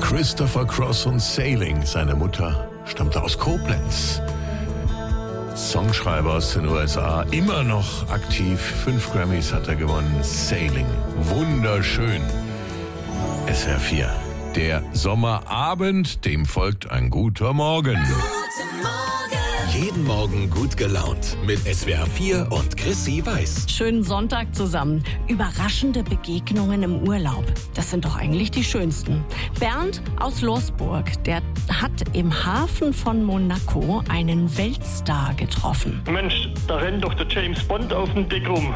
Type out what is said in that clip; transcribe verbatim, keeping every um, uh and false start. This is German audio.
Christopher Cross und Sailing. Seine Mutter stammte aus Koblenz. Songschreiber aus den U S A, immer noch aktiv. Fünf Grammys hat er gewonnen. Sailing, wunderschön. S W R vier, der Sommerabend, dem folgt ein guter Morgen. Guten Morgen. Jeden Morgen gut gelaunt mit S W R vier und Chrissy Weiß. Schönen Sonntag zusammen. Überraschende Begegnungen im Urlaub. Das sind doch eigentlich die schönsten. Bernd aus Losburg, der hat im Hafen von Monaco einen Weltstar getroffen. Mensch, da rennt doch der James Bond auf dem Deck rum.